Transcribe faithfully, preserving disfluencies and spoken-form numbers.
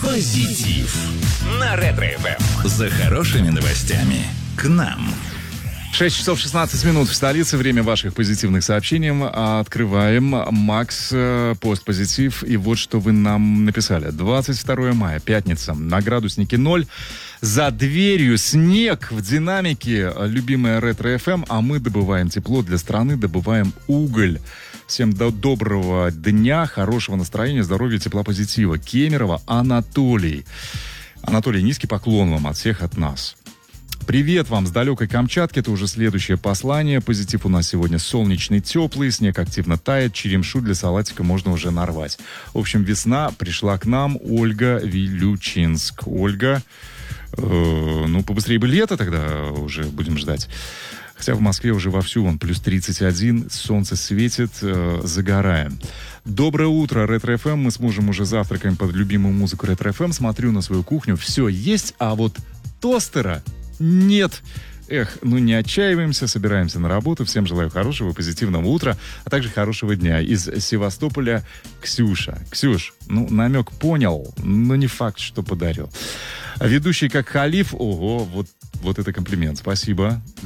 Позитив на Ретро-эф эм. За хорошими новостями к нам. шесть часов шестнадцать минут в столице. Время ваших позитивных сообщений. Открываем. Макс, постпозитив. И вот что вы нам написали. двадцать второе мая, пятница. На градуснике ноль. За дверью снег в динамике. Любимая Ретро-эф эм. А мы добываем тепло для страны, добываем уголь. Всем до доброго дня, хорошего настроения, здоровья, тепла, позитива. Кемерово Анатолий. Анатолий, низкий поклон вам от всех, от нас. Привет вам с далекой Камчатки. Это уже следующее послание. Позитив у нас сегодня солнечный, теплый. Снег активно тает. Черемшу для салатика можно уже нарвать. В общем, весна пришла к нам. Ольга, Вилючинск. Ольга, э, ну, побыстрее бы лето тогда уже будем ждать. Хотя в Москве уже вовсю, вон, плюс тридцать один, солнце светит, э, загораем. Доброе утро, Ретро-эф эм. Мы с мужем уже завтракаем под любимую музыку Ретро-эф эм. Смотрю на свою кухню, все есть, а вот тостера нет. Эх, ну не отчаиваемся, собираемся на работу. Всем желаю хорошего, позитивного утра, а также хорошего дня. Из Севастополя Ксюша. Ксюш, ну намек понял, но не факт, что подарил. Ведущий как халиф, ого, вот, вот это комплимент, спасибо.